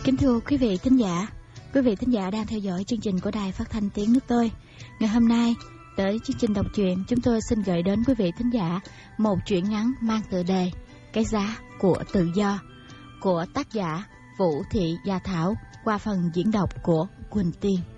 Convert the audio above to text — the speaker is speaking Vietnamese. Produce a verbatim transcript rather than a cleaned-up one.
Kính thưa quý vị thính giả, quý vị thính giả đang theo dõi chương trình của Đài Phát thanh Tiếng Nước Tôi. Ngày hôm nay, tới chương trình đọc truyện, chúng tôi xin gửi đến quý vị thính giả một truyện ngắn mang tựa đề Cái Giá của Tự Do của tác giả Vũ Thị Gia Thảo qua phần diễn đọc của Quỳnh Tiên.